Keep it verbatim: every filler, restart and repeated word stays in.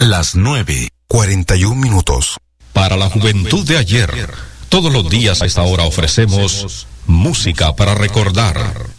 las nueve, cuarenta y un minutos. Para la juventud de ayer, todos los días a esta hora ofrecemos música para recordar.